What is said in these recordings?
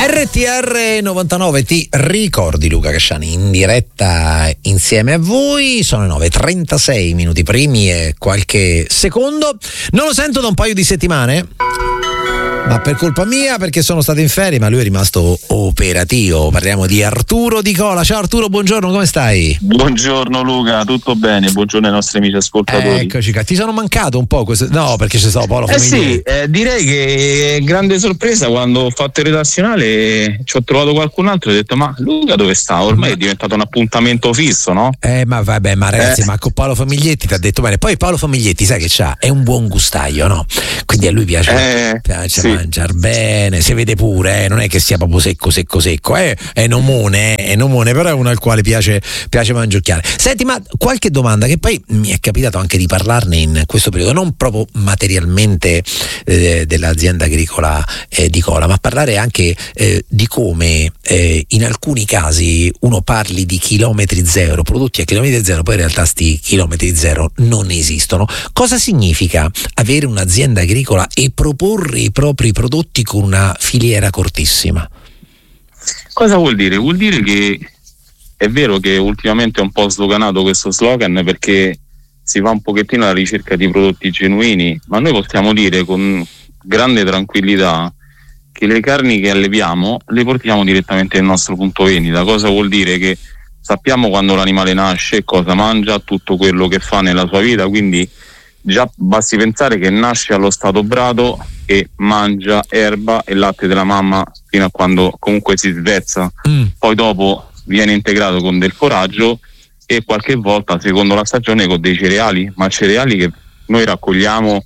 RTR 99, ti ricordi Luca Casciani in diretta insieme a voi. Sono le 9:36 minuti primi e qualche secondo. Non lo sento da un paio di settimane, ma per colpa mia, perché sono stato in ferie, ma lui è rimasto operativo. Parliamo di Arturo Di Cola. Ciao Arturo, buongiorno, come stai? Buongiorno Luca, tutto bene? Buongiorno ai nostri amici ascoltatori. Eccoci qua. Ti sono mancato un po' questo? No, perché c'è stato Paolo Familiari. Sì, direi che grande sorpresa quando ho fatto il redazionale, ci ho trovato qualcun altro e ho detto: ma Luca dove sta? Ormai è diventato un appuntamento fisso, no? Ma vabbè, ma ragazzi, ma con Paolo Famiglietti ti ha detto bene. Poi Paolo Famiglietti, sai che c'ha? È un buon gustaio, no? Quindi a lui piace sì. mangiare bene, si vede pure, non è che sia proprio secco, è nomone, però è uno al quale piace mangiucchiare. Senti, ma qualche domanda, che poi mi è capitato anche di parlarne in questo periodo, non proprio materialmente dell'azienda agricola di Cola, ma parlare anche di come in alcuni casi uno parli di chilometri zero, prodotti a chilometri zero, poi in realtà sti chilometri zero non esistono. Cosa significa avere un'azienda agricola e proporre i propri prodotti con una filiera cortissima? Cosa vuol dire? Vuol dire che è vero che ultimamente è un po' sloganato questo slogan, perché si va un pochettino alla ricerca di prodotti genuini, ma noi possiamo dire con grande tranquillità che le carni che alleviamo le portiamo direttamente nel nostro punto vendita. Cosa vuol dire? Che sappiamo quando l'animale nasce, cosa mangia, tutto quello che fa nella sua vita, quindi già basti pensare che nasce allo stato brado e mangia erba e latte della mamma fino a quando comunque si svezza, poi dopo viene integrato con del foraggio e qualche volta, secondo la stagione, con dei cereali, ma cereali che noi raccogliamo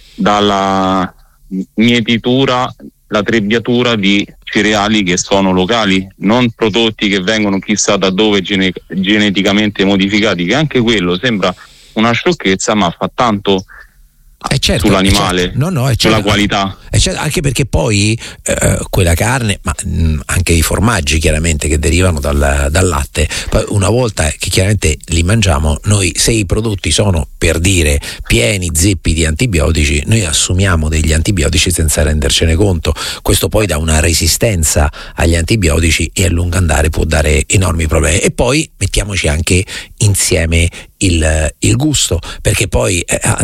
dalla mietitura, la trebbiatura di cereali che sono locali, non prodotti che vengono chissà da dove geneticamente modificati, che anche quello sembra una sciocchezza, ma fa tanto sull'animale, sulla qualità. Anche perché poi quella carne, ma anche i formaggi chiaramente che derivano dal latte, poi una volta che chiaramente li mangiamo noi, se i prodotti sono, per dire, pieni zeppi di antibiotici, noi assumiamo degli antibiotici senza rendercene conto. Questo poi dà una resistenza agli antibiotici e a lungo andare può dare enormi problemi. E poi mettiamoci anche insieme il gusto, perché poi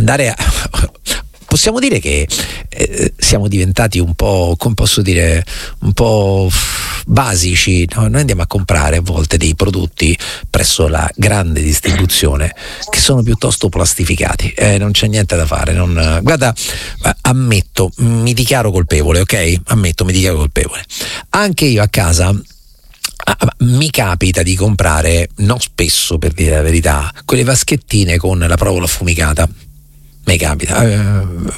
possiamo dire che siamo diventati un po', come posso dire, un po' basici, no? Noi andiamo a comprare a volte dei prodotti presso la grande distribuzione che sono piuttosto plastificati, non c'è niente da fare. Guarda, ammetto, mi dichiaro colpevole, ok? Mi dichiaro colpevole. Anche io a casa mi capita di comprare, non spesso per dire la verità, quelle vaschettine con la provola affumicata. Mi capita.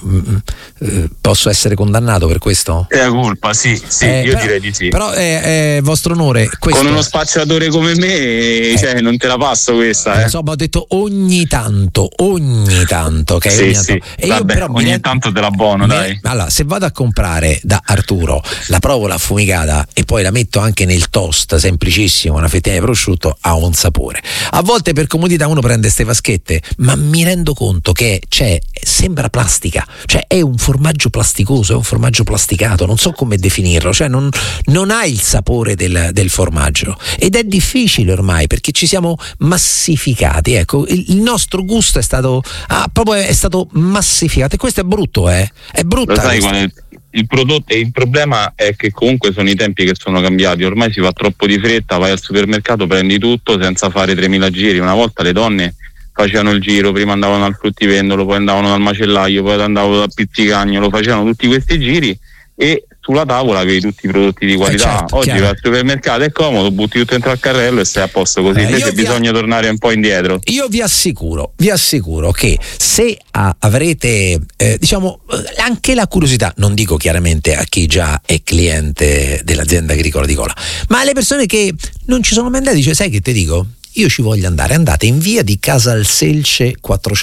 Posso essere condannato per questo? È la colpa, sì, io direi di sì. Però è vostro onore. Questo con uno spacciatore come me, cioè, non te la passo questa. Insomma, ho detto ogni tanto, ok? Sì, ogni sì. tanto. E vabbè, io però ogni tanto te la buono, dai. Allora, se vado a comprare da Arturo la provola affumicata e poi la metto anche nel toast, semplicissimo, una fettina di prosciutto, ha un sapore. A volte per comodità uno prende ste vaschette, ma mi rendo conto che sembra plastica, cioè è un formaggio plasticoso, è un formaggio plasticato, non so come definirlo, cioè non ha il sapore del formaggio, ed è difficile ormai perché ci siamo massificati. Ecco, il nostro gusto è stato massificato, e questo è brutto, è brutta. Lo sai qual è il prodotto? E il problema è che comunque sono i tempi che sono cambiati, ormai si va troppo di fretta, vai al supermercato, prendi tutto senza fare 3000 giri. Una volta le donne facevano il giro, prima andavano al fruttivendolo, poi andavano dal macellaio, poi andavano dal pizzicagnolo, facevano tutti questi giri e sulla tavola avevi tutti i prodotti di qualità. Certo, oggi chiaro. vai al supermercato, è comodo, butti tutto dentro al carrello e stai a posto così. Invece bisogna tornare un po' indietro. Io vi assicuro che se avrete anche la curiosità, non dico chiaramente a chi già è cliente dell'azienda agricola di Cola, ma alle persone che non ci sono mai andate, dice: sai che te dico? Io ci voglio andare. Andate in via di Casal Selce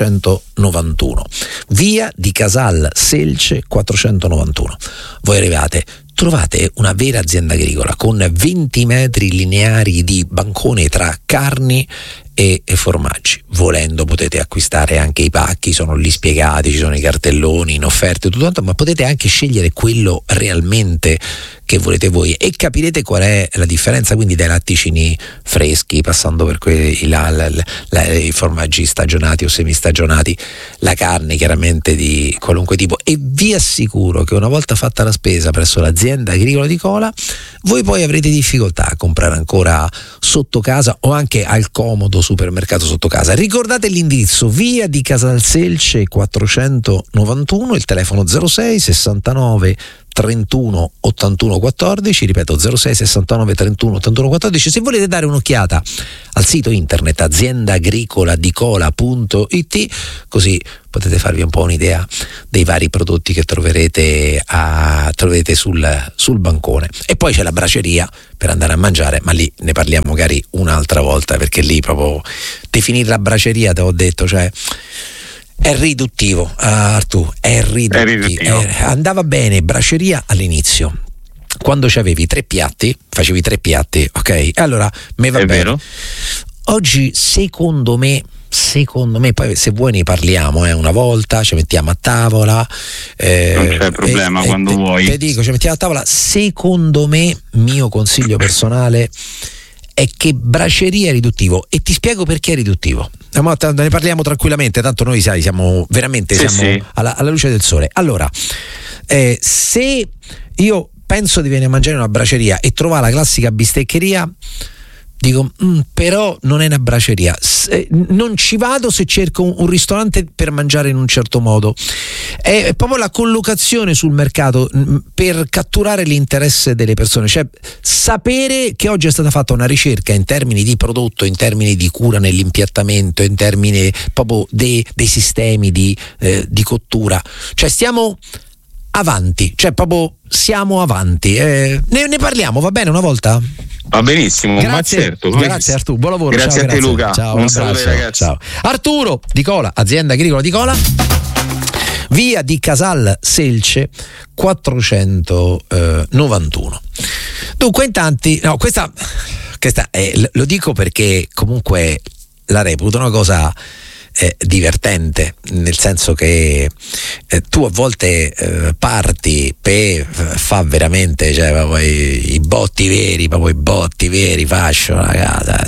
491, via di Casal Selce 491. Voi arrivate, trovate una vera azienda agricola con 20 metri lineari di bancone tra carni e formaggi. Volendo potete acquistare anche i pacchi, sono lì spiegati, ci sono i cartelloni in offerta e tutto quanto, ma potete anche scegliere quello realmente che volete voi, e capirete qual è la differenza, quindi dai latticini freschi, passando per quelli i formaggi stagionati o semistagionati, la carne chiaramente di qualunque tipo. E vi assicuro che una volta fatta la spesa presso l'azienda agricola di Cola, voi poi avrete difficoltà a comprare ancora sotto casa o anche al comodo supermercato sotto casa. Ricordate l'indirizzo: via di Casalselce 491, il telefono 06 69 31 81 14, ripeto 06 69 31 81 14. Se volete dare un'occhiata al sito internet aziendaagricolaDicola.it, così potete farvi un po' un'idea dei vari prodotti che troverete sul bancone. E poi c'è la braceria per andare a mangiare, ma lì ne parliamo magari un'altra volta, perché lì proprio definire la braceria, te ho detto, cioè è riduttivo, Artù, è riduttivo. Andava bene braceria all'inizio, quando c'avevi 3 piatti, facevi 3 piatti, ok? Allora me va bene. Vero? Oggi secondo me, poi se vuoi ne parliamo una volta, ci mettiamo a tavola, non c'è problema, quando vuoi. Te dico, ci mettiamo a tavola. Secondo me, mio consiglio personale è che braceria è riduttivo, e ti spiego perché è riduttivo. Ne parliamo tranquillamente, tanto noi siamo veramente alla luce del sole. Allora, se io penso di venire a mangiare in una braceria e trovare la classica bisteccheria, dico però non è una braceria, non ci vado se cerco un ristorante per mangiare in un certo modo. È proprio la collocazione sul mercato per catturare l'interesse delle persone, cioè sapere che oggi è stata fatta una ricerca in termini di prodotto, in termini di cura nell'impiattamento, in termini proprio dei sistemi di cottura, cioè stiamo avanti, cioè proprio siamo avanti. Ne parliamo, va bene, una volta? Va benissimo, grazie, ma certo. Grazie Arturo, buon lavoro. Grazie a te, Luca. Ciao, un saluto, ragazzi. Ciao. Arturo di Cola, azienda agricola di Cola, via di Casal Selce 491. Dunque, in tanti, no, questa lo dico perché comunque la reputo una cosa divertente, nel senso che tu a volte parti per fa veramente, cioè poi i botti veri, fascio la casa,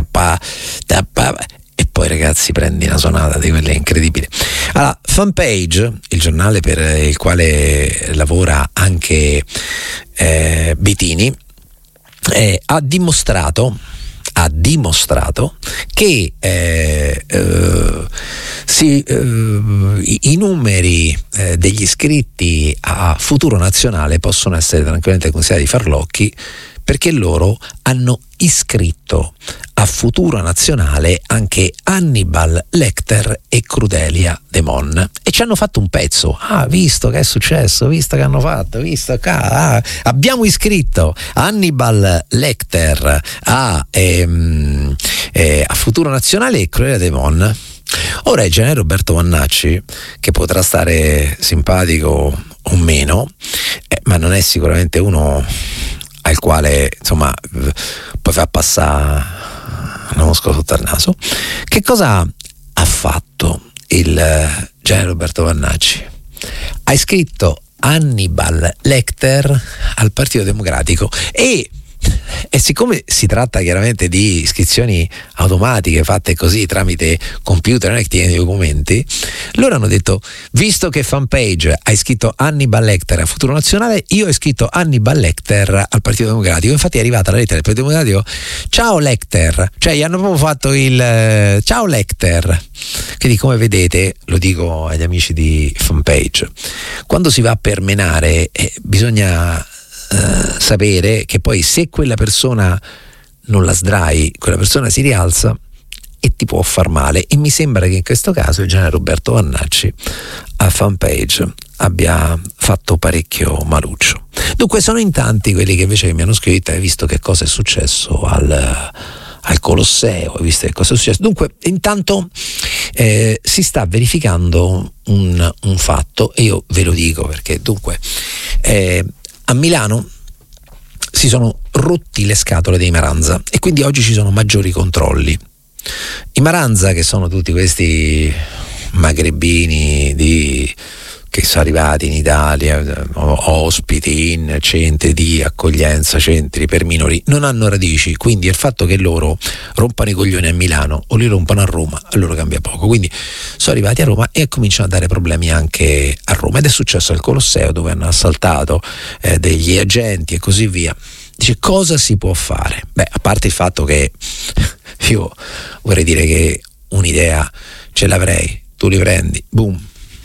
e poi ragazzi prendi una sonata di quelle incredibili. Allora, Fanpage, il giornale per il quale lavora anche Bettini, ha dimostrato che i numeri degli iscritti a Futuro Nazionale possono essere tranquillamente considerati farlocchi, perché loro hanno iscritto a Futuro Nazionale anche Hannibal Lecter e Crudelia De Mon, e ci hanno fatto un pezzo. Visto che è successo, visto che hanno fatto, abbiamo iscritto Hannibal Lecter a Futuro Nazionale e Crudelia De Mon. Ora il generale Roberto Vannacci, che potrà stare simpatico o meno, ma non è sicuramente uno al quale insomma poi fa passare una mosca sotto al naso. Che cosa ha fatto il generale Roberto Vannacci? Ha iscritto Hannibal Lecter al Partito Democratico, e siccome si tratta chiaramente di iscrizioni automatiche fatte così tramite computer, non è che tieni i documenti, loro hanno detto: visto che Fanpage ha iscritto Hannibal Lecter a Futuro Nazionale, io ho iscritto Hannibal Lecter al Partito Democratico. Infatti è arrivata la lettera del Partito Democratico: ciao Lecter, cioè gli hanno proprio fatto il ciao Lecter. Quindi, come vedete, lo dico agli amici di Fanpage, quando si va per menare bisogna sapere che poi, se quella persona non la sdrai, quella persona si rialza e ti può far male. E mi sembra che in questo caso il generale Roberto Vannacci a Fanpage abbia fatto parecchio maluccio. Dunque, sono in tanti quelli che invece mi hanno scritto: hai visto che cosa è successo al Colosseo, hai visto che cosa è successo? Dunque, intanto si sta verificando un fatto, e io ve lo dico perché dunque a Milano si sono rotti le scatole dei Maranza, e quindi oggi ci sono maggiori controlli. I Maranza, che sono tutti questi magrebini di che sono arrivati in Italia, ospiti in centri di accoglienza, centri per minori, non hanno radici, quindi il fatto che loro rompano i coglioni a Milano o li rompano a Roma, a loro cambia poco. Quindi sono arrivati a Roma e cominciano a dare problemi anche a Roma, ed è successo al Colosseo, dove hanno assaltato degli agenti e così via. Dice, cosa si può fare? Beh, a parte il fatto che io vorrei dire che un'idea ce l'avrei, tu li prendi, boom,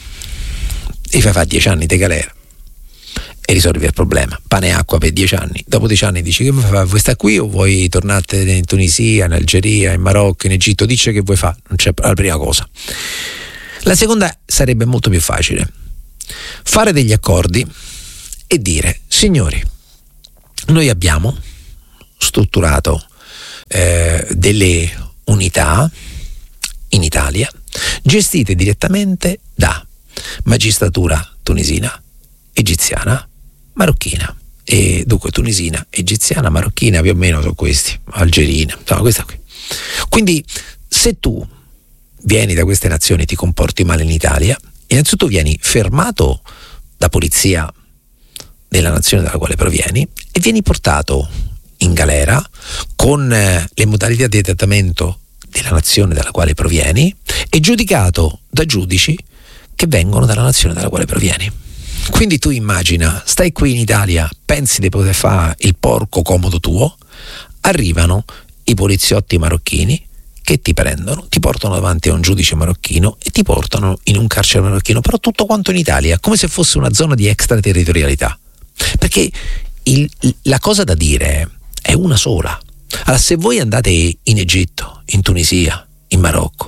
e fai fare 10 anni di galera e risolvi il problema, pane e acqua per 10 anni. Dopo 10 anni dici, che vuoi fare? Vuoi stare qui o vuoi tornare in Tunisia, in Algeria, in Marocco, in Egitto? Dice che vuoi fare, non c'è la prima cosa. La seconda sarebbe molto più facile: fare degli accordi e dire, signori, noi abbiamo strutturato delle unità in Italia gestite direttamente da magistratura tunisina, egiziana, marocchina, e dunque tunisina, egiziana, marocchina, più o meno sono questi, algerina, insomma questa qui. Quindi se tu vieni da queste nazioni e ti comporti male in Italia, innanzitutto vieni fermato da polizia della nazione dalla quale provieni e vieni portato in galera con le modalità di trattamento della nazione dalla quale provieni e giudicato da giudici che vengono dalla nazione dalla quale provieni. Quindi tu immagina, stai qui in Italia, pensi di poter fare il porco comodo tuo, arrivano i poliziotti marocchini che ti prendono, ti portano davanti a un giudice marocchino e ti portano in un carcere marocchino, però tutto quanto in Italia, come se fosse una zona di extraterritorialità. Perché la cosa da dire è una sola. Allora, se voi andate in Egitto, in Tunisia, in Marocco,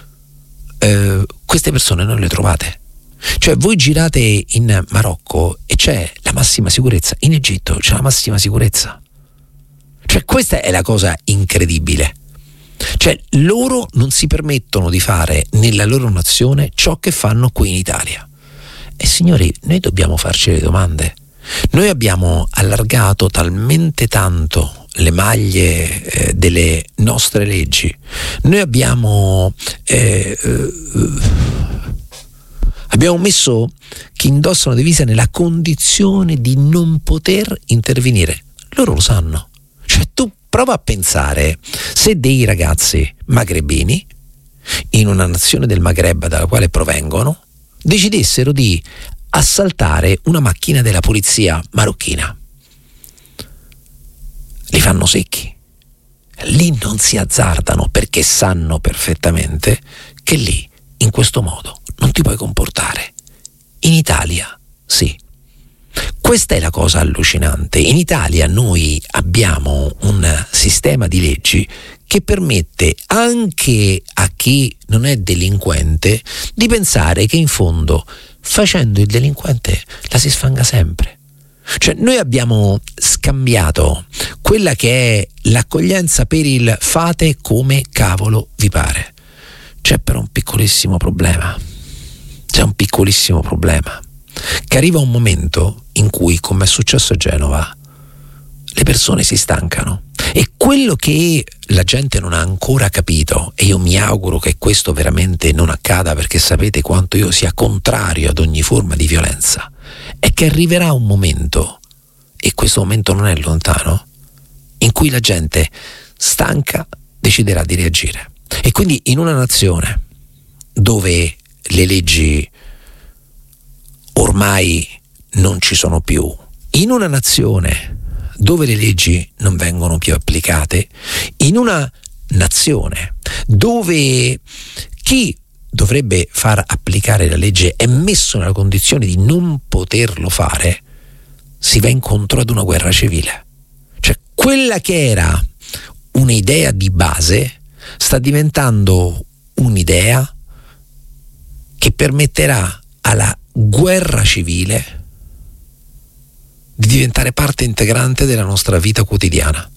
queste persone non le trovate. Cioè voi girate in Marocco e c'è la massima sicurezza, in Egitto c'è la massima sicurezza. Cioè questa è la cosa incredibile. Cioè loro non si permettono di fare nella loro nazione ciò che fanno qui in Italia. E signori, noi dobbiamo farci le domande. Noi abbiamo allargato talmente tanto le maglie delle nostre leggi. Noi abbiamo messo chi indossa una divisa nella condizione di non poter intervenire. Loro lo sanno. Cioè tu prova a pensare se dei ragazzi magrebini in una nazione del Maghreb dalla quale provengono decidessero di assaltare una macchina della polizia marocchina. Li fanno secchi. Lì non si azzardano perché sanno perfettamente che lì, in questo modo, non ti puoi comportare. In Italia, sì. Questa è la cosa allucinante. In Italia noi abbiamo un sistema di leggi che permette anche a chi non è delinquente di pensare che in fondo facendo il delinquente la si sfanga sempre. Cioè noi abbiamo scambiato quella che è l'accoglienza per il fate come cavolo vi pare. C'è però un piccolissimo problema. C'è un piccolissimo problema. Che arriva un momento in cui, come è successo a Genova, le persone si stancano. E quello che la gente non ha ancora capito, e io mi auguro che questo veramente non accada perché sapete quanto io sia contrario ad ogni forma di violenza, è che arriverà un momento, e questo momento non è lontano, in cui la gente stanca deciderà di reagire. E quindi in una nazione dove le leggi ormai non ci sono più, in una nazione dove le leggi non vengono più applicate, in una nazione dove chi dovrebbe far applicare la legge è messo nella condizione di non poterlo fare, si va incontro ad una guerra civile. Cioè quella che era un'idea di base sta diventando un'idea che permetterà alla guerra civile di diventare parte integrante della nostra vita quotidiana.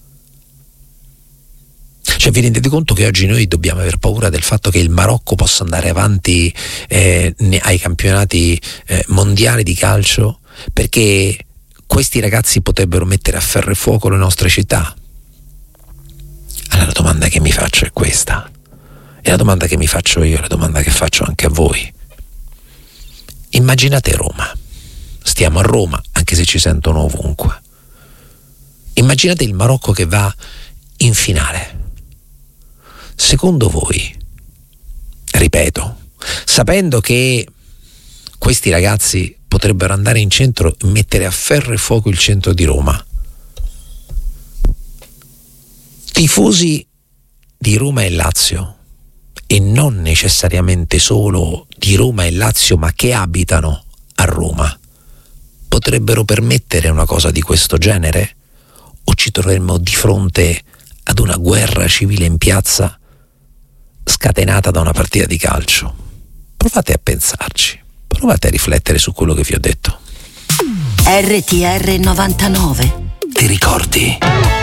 Cioè vi rendete conto che oggi noi dobbiamo aver paura del fatto che il Marocco possa andare avanti ai campionati mondiali di calcio perché questi ragazzi potrebbero mettere a ferro e fuoco le nostre città? Allora la domanda che mi faccio è questa, e la domanda che mi faccio io, la domanda che faccio anche a voi: Immaginate Roma. Stiamo a Roma, anche se ci sentono ovunque. Immaginate il Marocco che va in finale. Secondo voi, ripeto, sapendo che questi ragazzi potrebbero andare in centro e mettere a ferro e fuoco il centro di Roma, tifosi di Roma e Lazio, e non necessariamente solo di Roma e Lazio, ma che abitano a Roma, potrebbero permettere una cosa di questo genere? O ci troveremo di fronte ad una guerra civile in piazza scatenata da una partita di calcio? Provate a pensarci, provate a riflettere su quello che vi ho detto. RTR 99. Ti ricordi?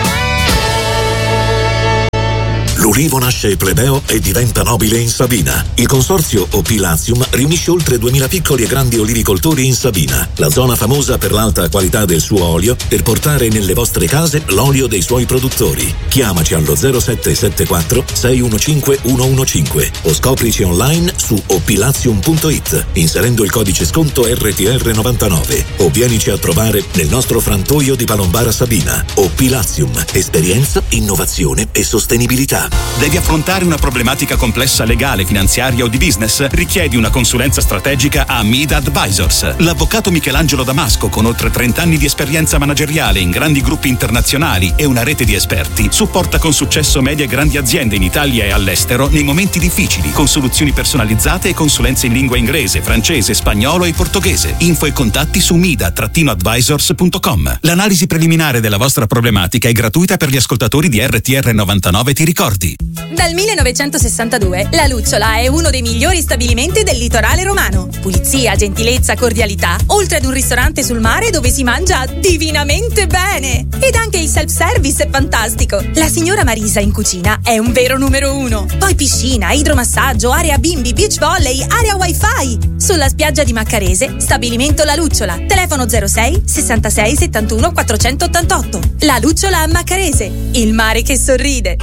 L'ulivo nasce plebeo e diventa nobile in Sabina. Il consorzio OP Latium riunisce oltre 2000 piccoli e grandi olivicoltori in Sabina, la zona famosa per l'alta qualità del suo olio, per portare nelle vostre case l'olio dei suoi produttori. Chiamaci allo 0774 615 115 o scoprici online su oplatium.it inserendo il codice sconto RTR99 o vienici a trovare nel nostro frantoio di Palombara Sabina. OP Latium, esperienza, innovazione e sostenibilità. Devi affrontare una problematica complessa legale, finanziaria o di business? Richiedi una consulenza strategica a Mida Advisors. L'avvocato Michelangelo Damasco, con oltre 30 anni di esperienza manageriale in grandi gruppi internazionali e una rete di esperti, supporta con successo medie e grandi aziende in Italia e all'estero nei momenti difficili, con soluzioni personalizzate e consulenze in lingua inglese, francese, spagnolo e portoghese. Info e contatti su mida-advisors.com. L'analisi preliminare della vostra problematica è gratuita per gli ascoltatori di RTR 99, ti ricordi? Dal 1962 La Lucciola è uno dei migliori stabilimenti del litorale romano. Pulizia, gentilezza, cordialità, oltre ad un ristorante sul mare dove si mangia divinamente bene. Ed anche il self-service è fantastico. La signora Marisa in cucina è un vero numero uno. Poi piscina, idromassaggio, area bimbi, beach volley, area wifi. Sulla spiaggia di Maccarese, stabilimento La Lucciola. Telefono 06 66 71 488. La Lucciola a Maccarese, il mare che sorride.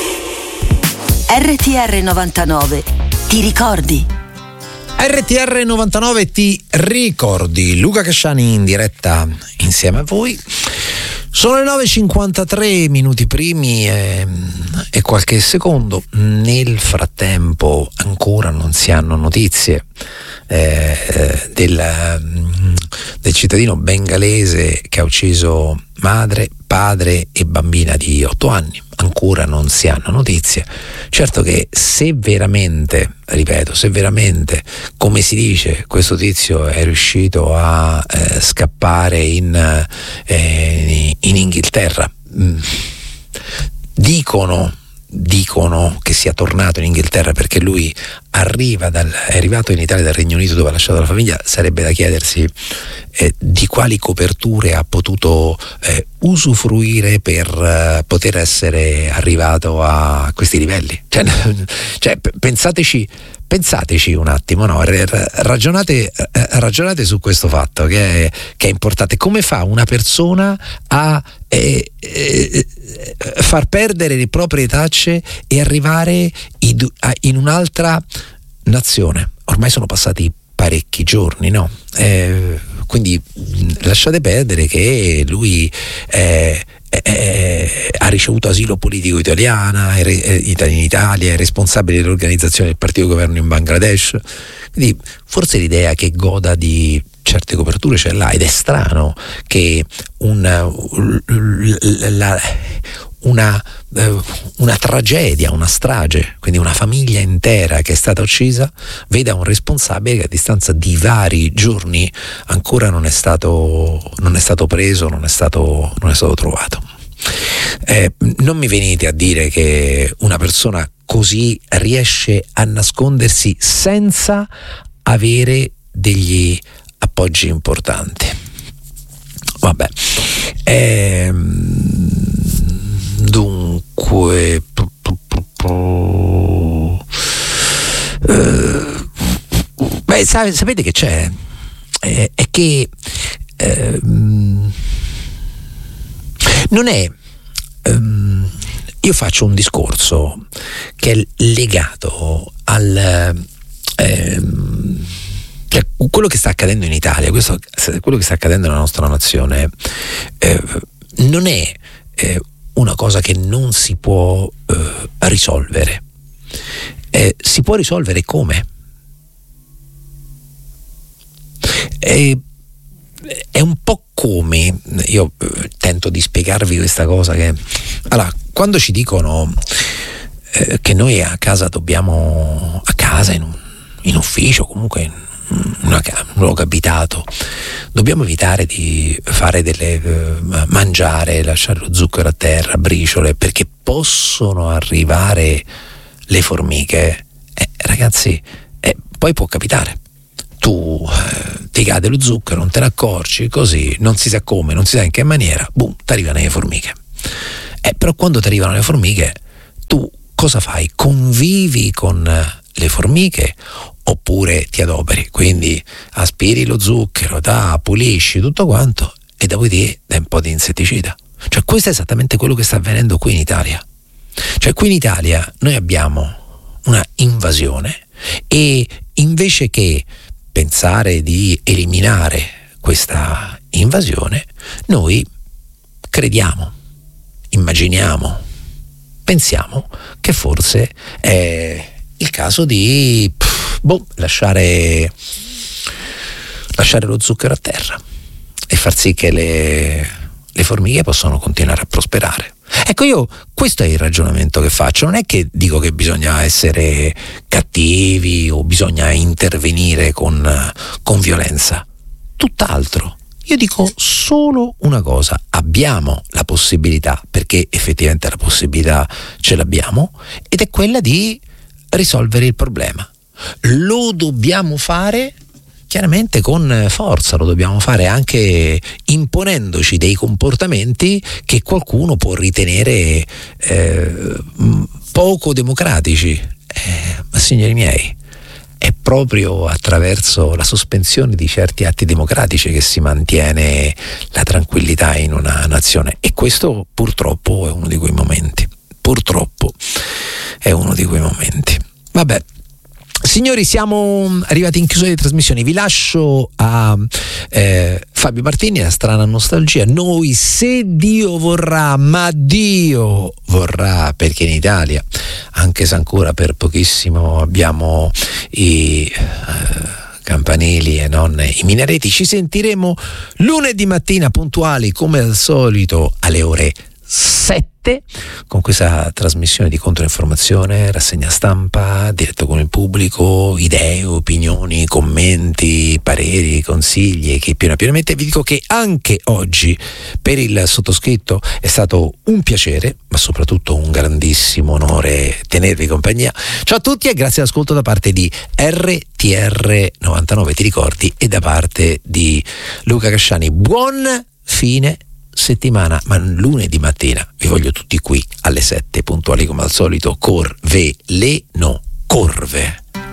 RTR 99. Ti ricordi? RTR 99 ti ricordi. Luca Casciani in diretta insieme a voi. Sono le 9:53 minuti primi e qualche secondo. Nel frattempo ancora non si hanno notizie del cittadino bengalese che ha ucciso madre, padre e bambina di 8 anni. Ancora non si hanno notizie. Certo che se veramente, ripeto, se veramente, come si dice, questo tizio è riuscito a scappare in Inghilterra, dicono che sia tornato in Inghilterra perché lui è arrivato in Italia dal Regno Unito dove ha lasciato la famiglia. Sarebbe da chiedersi di quali coperture ha potuto usufruire per poter essere arrivato a questi livelli. Cioè pensateci un attimo, no? Ragionate su questo fatto che è importante. Come fa una persona a far perdere le proprie tracce e arrivare in un'altra nazione? Ormai sono passati parecchi giorni, no? Quindi lasciate perdere che lui ha ricevuto asilo politico in Italia, è responsabile dell'organizzazione del partito governo in Bangladesh. Quindi forse l'idea che goda di certe coperture ce l'ha, ed è strano che una tragedia, una strage, quindi una famiglia intera che è stata uccisa, veda un responsabile che a distanza di vari giorni ancora non è stato preso, non è stato trovato. Non mi venite a dire che una persona così riesce a nascondersi senza avere degli appoggi importanti. Vabbè, dunque sapete che c'è? È che non è io faccio un discorso che è legato quello che sta accadendo in Italia, quello che sta accadendo nella nostra nazione, non è una cosa che non si può risolvere. Si può risolvere come? È un po' come, io tento di spiegarvi questa cosa, che allora, quando ci dicono che noi a casa dobbiamo, a casa, in ufficio, comunque in un luogo abitato, dobbiamo evitare di fare mangiare, lasciare lo zucchero a terra, briciole, perché possono arrivare le formiche, ragazzi, poi può capitare. Tu ti cade lo zucchero, non te ne accorgi, così non si sa come, non si sa in che maniera, boom, ti arrivano le formiche. Però quando ti arrivano le formiche, tu cosa fai? Convivi con le formiche oppure ti adoperi? Quindi aspiri lo zucchero, pulisci tutto quanto e dopodiché dai un po' di insetticida. Cioè, questo è esattamente quello che sta avvenendo qui in Italia. Cioè, qui in Italia noi abbiamo una invasione e invece che pensare di eliminare questa invasione, noi crediamo, immaginiamo, pensiamo che forse è il caso di lasciare lo zucchero a terra e far sì che le formiche possano continuare a prosperare. Ecco, questo è il ragionamento che faccio. Non è che dico che bisogna essere cattivi o bisogna intervenire con violenza, tutt'altro. Io dico solo una cosa: abbiamo la possibilità, perché effettivamente la possibilità ce l'abbiamo, ed è quella di risolvere il problema. Lo dobbiamo fare chiaramente con forza, lo dobbiamo fare anche imponendoci dei comportamenti che qualcuno può ritenere poco democratici. Ma signori miei, è proprio attraverso la sospensione di certi atti democratici che si mantiene la tranquillità in una nazione, e questo purtroppo è uno di quei momenti. Vabbè, signori, siamo arrivati in chiusura di trasmissione. Vi lascio a Fabio Martini, a Strana Nostalgia. Noi, se Dio vorrà, ma Dio vorrà, perché in Italia, anche se ancora per pochissimo abbiamo i campanili e non i minareti, ci sentiremo lunedì mattina puntuali come al solito alle ore 7 con questa trasmissione di controinformazione, rassegna stampa, diretto con il pubblico, idee, opinioni, commenti, pareri, consigli, che pienamente vi dico che anche oggi per il sottoscritto è stato un piacere, ma soprattutto un grandissimo onore tenervi compagnia. Ciao a tutti e grazie all'ascolto da parte di RTR 99, ti ricordi, e da parte di Luca Casciani. Buon fine settimana, ma lunedì mattina vi voglio tutti qui alle 7 puntuali come al solito. Corve.